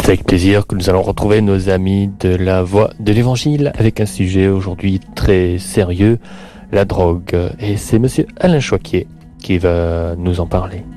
C'est avec plaisir que nous allons retrouver nos amis de la Voix de l'Évangile avec un sujet aujourd'hui très sérieux, la drogue. Et c'est monsieur Alain Choquet qui va nous en parler.